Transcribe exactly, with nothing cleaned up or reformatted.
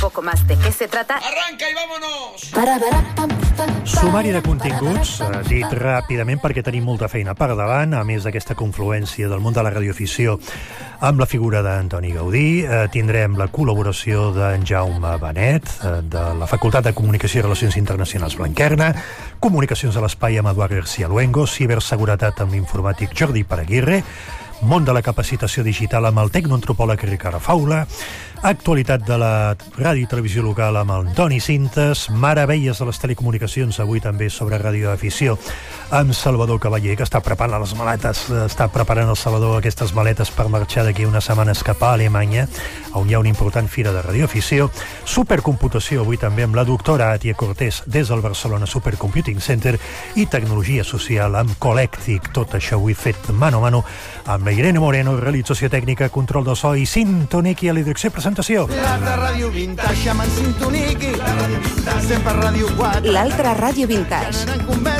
poco más de qué se trata. ¡Arranca y vámonos! Sumari de continguts, eh, dit ràpidament perquè tenim molta feina per davant, a més d'aquesta confluència del món de la radioafició amb la figura d'Antoni Gaudí. Eh, tindrem la col·laboració d'en Jaume Benet, eh, de la Facultat de Comunicació i Relacions Internacionals Blanquerna, Comunicacions a l'Espai amb Eduard García Luengo, Ciberseguretat amb l'informàtic Jordi Paraguirre, món de la capacitació digital amb el tecnoantropòleg Ricard Faula, actualitat de la ràdio i televisió local amb el Toni Cintes, meravelles de les telecomunicacions, avui també sobre radioafició, amb Salvador Cavaller, que està preparant les maletes, està preparant el Salvador aquestes maletes per marxar d'aquí unes setmanes cap a Alemanya, on hi ha una important fira de radioafició, supercomputació, avui també amb la doctora Atia Cortés, des del Barcelona Supercomputing Center, i tecnologia social amb Collectic, tot això avui fet mano a mano amb la Irene Moreno, realització tècnica, control del so i Sintoniqui a la direcció i presentació. L'altra ràdio vintage amb en Sintoniqui, sempre ràdio quatre. L'altra ràdio vintage.